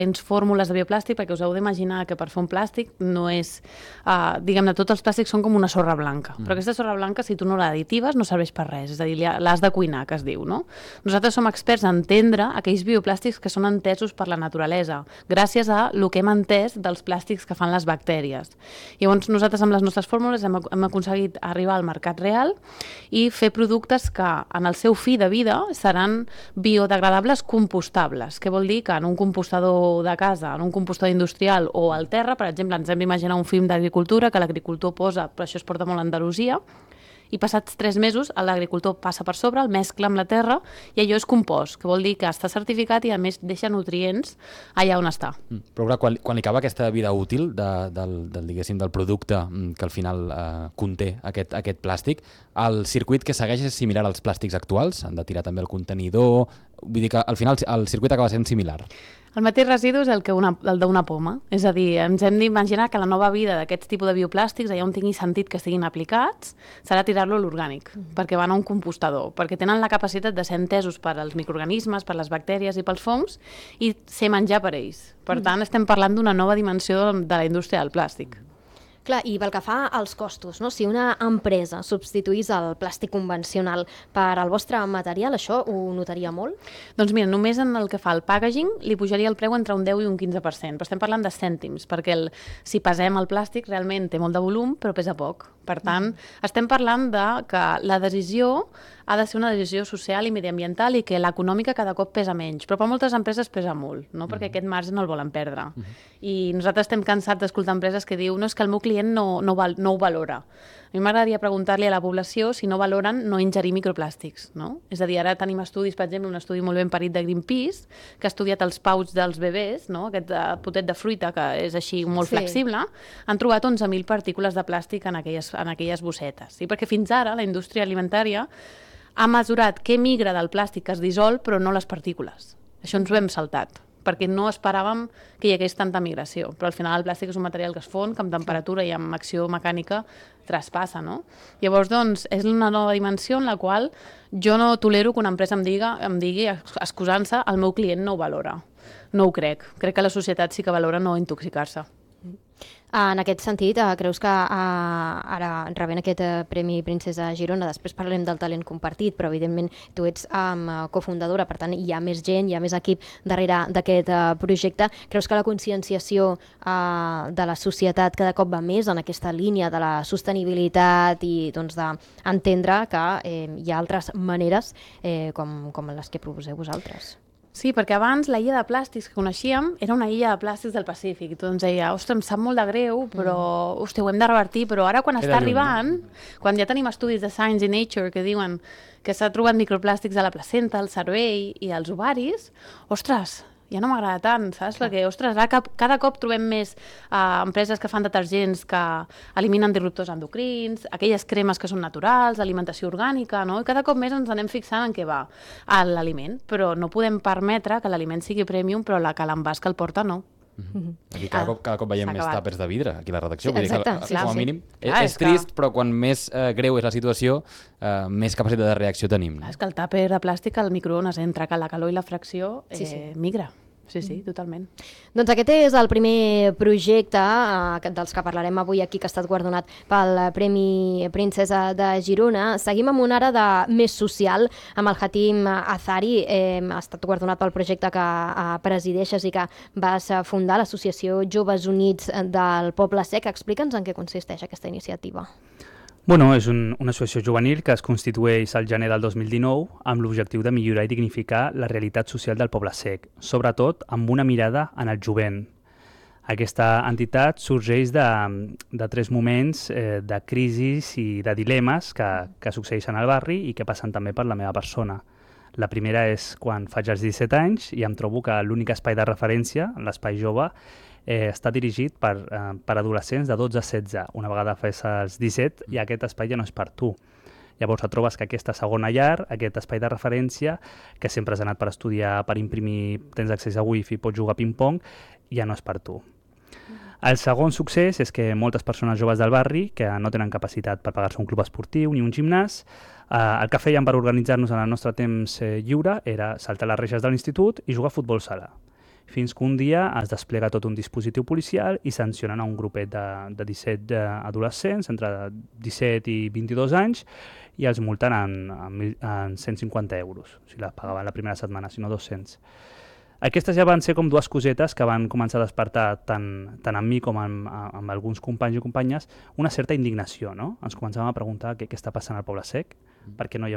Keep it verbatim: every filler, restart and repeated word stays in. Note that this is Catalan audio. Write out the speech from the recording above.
fórmules de bioplàstic, perquè us heu d'imaginar que per fer un plàstic no és, uh, diguem-ne, tots els plàstics són com una sorra blanca, mm. però aquesta sorra blanca, si tu no l'additives, no serveix per res, és a dir, l'has de cuinar, que es diu, no? Nosaltres som experts en entendre aquells bioplàstics que són entesos per la naturalesa, gràcies a el que hem entès dels plàstics que fan les bactèries. Llavors, nosaltres amb les nostres fórmules hem, hem aconseguit arribar al mercat real i fer productes que en el seu fi de vida seran biodegradables compostables, que vol dir que en un compostador de casa, en un compostador industrial o al terra, per exemple, ens hem d'imaginar un film d'agricultura que l'agricultor posa, però això es porta molt a Andalusia, i passats tres mesos l'agricultor passa per sobre, el mescla amb la terra i allò és compost, que vol dir que està certificat i a més deixa nutrients allà on està. Mm. Però clar, quan, quan li acaba aquesta vida útil de, del, del, diguéssim, del producte que al final eh, conté aquest, aquest plàstic, el circuit que segueix és similar als plàstics actuals? Han de tirar també el contenidor? Vull dir que al final el circuit acaba sent similar. El mateix residu és el que una, el d'una poma. És a dir, ens hem d'imaginar que la nova vida d'aquests tipus de bioplàstics, allà on tingui sentit que estiguin aplicats, serà tirar-lo a l'orgànic, mm. perquè van a un compostador, perquè tenen la capacitat de ser entesos per als microorganismes, per les bactèries i pels fongs, i ser menjar per ells. Per mm. tant, estem parlant d'una nova dimensió de la indústria del plàstic. Clar, i pel que fa als costos, no? Si una empresa substituís el plàstic convencional per al vostre material, això ho notaria molt? Doncs mira, només en el que fa el packaging li pujaria el preu entre un deu i un quinze per cent, però estem parlant de cèntims, perquè el, si pesem el plàstic realment té molt de volum, però pesa poc. Per tant, mm. estem parlant de que la decisió ha de ser una decisió social i mediambiental i que l'econòmica cada cop pesa menys, però per moltes empreses pesa molt, no? Perquè mm. aquest marge no el volen perdre. Mm. I nosaltres estem cansats d'escoltar empreses que diu no, és que el meu client no, no, val, no ho valora. A mi m'agradaria preguntar-li a la població si no valoren no ingerir microplàstics, no? És a dir, ara tenim estudis, per exemple, un estudi molt ben parit de Greenpeace, que ha estudiat els pouch dels bebès, no? Aquest uh, potet de fruita que és així molt sí. flexible, han trobat onze mil partícules de plàstic en aquelles, en aquelles bossetes. Sí? Perquè fins ara la indústria alimentària ha mesurat què migra del plàstic que es dissol, però no les partícules. Això ens ho hem saltat, perquè no esperàvem que hi hagués tanta migració. Però al final el plàstic és un material que es fon, que amb temperatura i amb acció mecànica traspassa, no? Llavors, doncs, és una nova dimensió en la qual jo no tolero que una empresa em, diga, em digui, excusant-se, el meu client no ho valora. No ho crec. Crec que la societat sí que valora no intoxicar-se. En aquest sentit, creus que ara rebent aquest Premi Princesa Girona, després parlarem del talent compartit, però evidentment tu ets cofundadora, per tant hi ha més gent, hi ha més equip darrere d'aquest projecte. Creus que la conscienciació de la societat cada cop va més en aquesta línia de la sostenibilitat i doncs, d'entendre que hi ha altres maneres com les que proposeu vosaltres? Sí, perquè abans la illa de plàstics que coneixíem era una illa de plàstics del Pacífic. I tu ens deia, ostres, em sap molt de greu, però mm. hosti, ho hem de revertir. Però ara quan era està lluny, arribant, no? Quan ja tenim estudis de Science i Nature que diuen que s'ha trobat microplàstics a la placenta, al cervell i als ovaris, ostres, ja no m'agrada tant, saps? Clar. Perquè, ostres, ara cap, cada cop trobem més uh, empreses que fan detergents que eliminen disruptors endocrins, aquelles cremes que són naturals, alimentació orgànica, no? I cada cop més ens anem fixant en què va l'aliment, però no podem permetre que l'aliment sigui premium, però la que l'envàs que el porta no. Mm-hmm. Aquí cada, ah, cop, cada cop veiem més tàpers de vidre aquí a la redacció. Sí, Vull dir que, clar, com a mínim, sí. és, Clar, és és trist, que... però quan més eh, greu és la situació, eh, més capacitat de reacció tenim. Clar, és que el tàper de plàstic al microones entra, que la calor i la fracció eh, sí, sí. migra. Sí, sí, totalment. Doncs aquest és el primer projecte eh, dels que parlarem avui aquí, que ha estat guardonat pel Premi Princesa de Girona. Seguim amb una ara de més social, amb el Hatim Azari. Eh, ha estat guardonat pel projecte que eh, presideixes i que vas fundar, l'Associació Joves Units del Poble Sec. Explica'ns en què consisteix aquesta iniciativa. Bueno, és un, una associació juvenil que es constitueix al gener del dos mil dinou amb l'objectiu de millorar i dignificar la realitat social del poble sec, sobretot amb una mirada en el jovent. Aquesta entitat sorgeix de, de tres moments eh, de crisis i de dilemes que, que succeeixen al barri i que passen també per la meva persona. La primera és quan faig els disset anys i em trobo que l'únic espai de referència, l'espai jove, Eh, està dirigit per, eh, per adolescents de dotze a setze. Una vegada fes els disset i aquest espai ja no és per tu. Llavors et trobes que aquesta segona llar, aquest espai de referència, que sempre has anat per estudiar, per imprimir, tens accés a wifi, pots jugar a ping-pong, ja no és per tu. El segon succés és que moltes persones joves del barri, que no tenen capacitat per pagar-se un club esportiu ni un gimnàs, eh, el que fèiem per organitzar-nos en el nostre temps eh, lliure era saltar les reixes de l'institut i jugar a futbol sala. fins que un dia es desplega tot un dispositiu policial i sancionen a un grupet de, de disset adolescents entre disset i vint-i-dos anys i els multen en, en, en cent cinquanta euros. O sigui, la pagaven la primera setmana, si no dos-cents. Aquestes ja van ser com dues cosetes que van començar a despertar tant, tant amb mi com amb, amb alguns companys i companyes una certa indignació, no? Ens començàvem a preguntar què, què està passant al Poble Sec, per què no hi ha